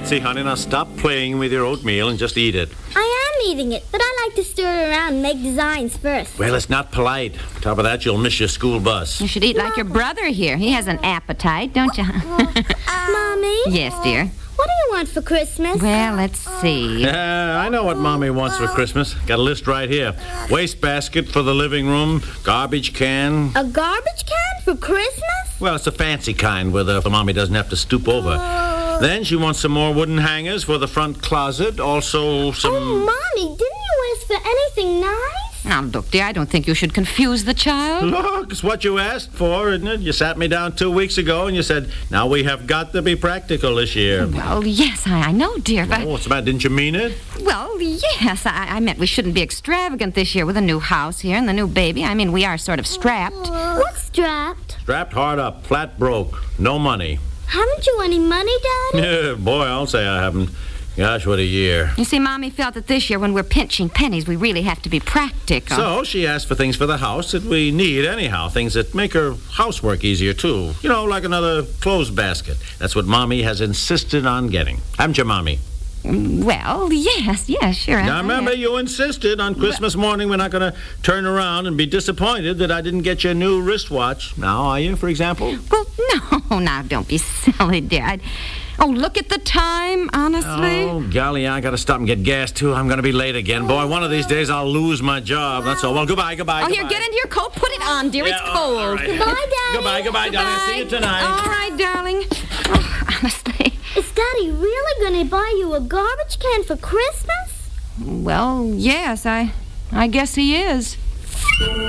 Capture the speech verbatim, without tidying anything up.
Patsy, honey, now stop playing with your oatmeal and just eat it. I am eating it, but I like to stir it around and make designs first. Well, it's not polite. On top of that, you'll miss your school bus. You should eat like your brother here. He has an appetite, don't you? Mommy? Yes, dear. What do you want for Christmas? Well, let's see. Uh, I know what Mommy wants for Christmas. Got a list right here. Wastebasket for the living room, garbage can. A garbage can for Christmas? Well, it's a fancy kind where the, the Mommy doesn't have to stoop over. Uh, Then she wants some more wooden hangers for the front closet. Also some... Oh, Mommy, didn't you ask for anything nice? Now, look, dear, I don't think you should confuse the child. Look, it's what you asked for, isn't it? You sat me down two weeks ago and you said, now we have got to be practical this year. Well, yes, I, I know, dear, but... Oh, what's the matter? Didn't you mean it? Well, yes, I, I meant we shouldn't be extravagant this year with a new house here and the new baby. I mean, we are sort of strapped. What's strapped? Strapped hard up, flat broke, no money. Haven't you any money, Daddy? Yeah, boy, I'll say I haven't. Gosh, what a year. You see, Mommy felt that this year when we're pinching pennies, we really have to be practical. So she asked for things for the house that we need anyhow, things that make her housework easier, too. You know, like another clothes basket. That's what Mommy has insisted on getting. Haven't you, Mommy? Well, yes, yes, sure. Now, I- remember, I- you insisted on Christmas morning we're not going to turn around and be disappointed that I didn't get you a new wristwatch. Now, are you, for example? Well, no, now, don't be silly, dear. I'd... Oh, look at the time, honestly. Oh, golly, I got to stop and get gas, too. I'm going to be late again. Boy, one of these days I'll lose my job. That's all. Well, goodbye, goodbye, Oh, goodbye. here, get into your coat. Put it on, dear. Yeah, it's oh, cold. all right. Goodbye, Daddy. Goodbye, goodbye, darling. See you tonight. All right, darling. Oh, honestly. Is Daddy really going to buy you a garbage can for Christmas? Well, yes, I, I guess he is.